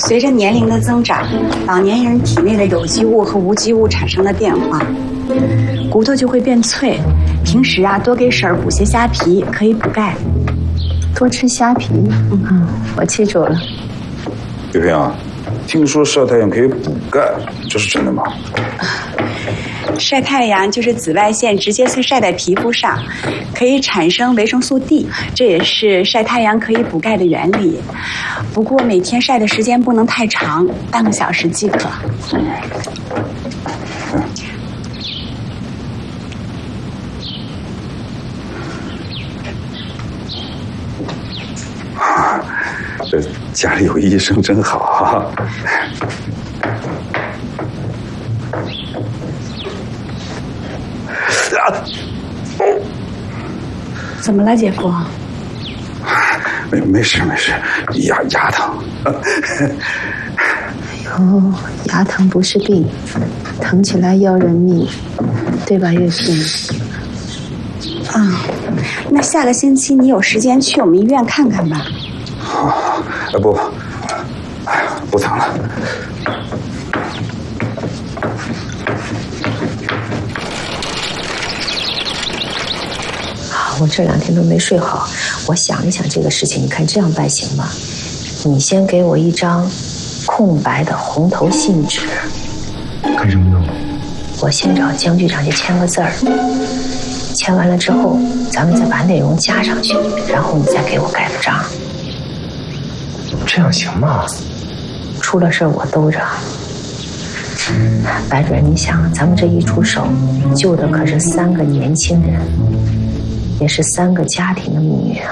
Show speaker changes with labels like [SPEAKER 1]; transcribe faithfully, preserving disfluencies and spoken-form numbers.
[SPEAKER 1] 随着年龄的增长，老年人体内的有机物和无机物产生了变化，骨头就会变脆。平时啊，多给婶儿补些虾皮，可以补钙。
[SPEAKER 2] 多吃虾皮，嗯，我记住了。
[SPEAKER 3] 玉萍啊，听说晒太阳可以补钙，这是真的吗？
[SPEAKER 1] 晒太阳就是紫外线直接晒在皮肤上，可以产生维生素 D， 这也是晒太阳可以补钙的原理。不过每天晒的时间不能太长，半个小时即可。嗯
[SPEAKER 3] 这家里有医生真好啊！
[SPEAKER 1] 怎么了，姐夫？
[SPEAKER 3] 没没事没事，牙牙疼。
[SPEAKER 2] 哎呦，牙疼不是病，疼起来要人命，对吧，月萍？
[SPEAKER 1] 啊，那下个星期你有时间去我们医院看看吧。
[SPEAKER 3] 好，哎不，哎呀，不疼了。
[SPEAKER 2] 我这两天都没睡好，我想一想这个事情，你看这样办行吗？你先给我一张空白的红头信纸。
[SPEAKER 4] 干什么用？
[SPEAKER 2] 我先找江局长去签个字儿，签完了之后，咱们再把内容加上去，然后你再给我盖个章。
[SPEAKER 4] 这样行吗？
[SPEAKER 2] 出了事儿我兜着。白主任，你想，咱们这一出手，救的可是三个年轻人，也是三个家庭的命运啊。